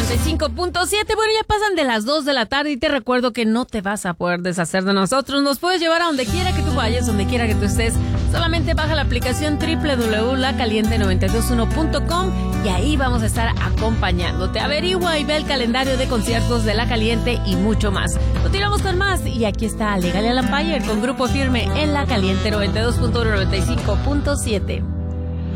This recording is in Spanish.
95.7. Bueno, ya pasan de las 2 de la tarde y te recuerdo que no te vas a poder deshacer de nosotros. Nos puedes llevar a donde quiera que tú vayas, donde quiera que tú estés. Solamente baja la aplicación www.lacaliente921.com y ahí vamos a estar acompañándote. Averigua y ve el calendario de conciertos de La Caliente y mucho más. Continuamos con más y aquí está Legally al Empire con Grupo Firme en La Caliente 92.1, 95.7.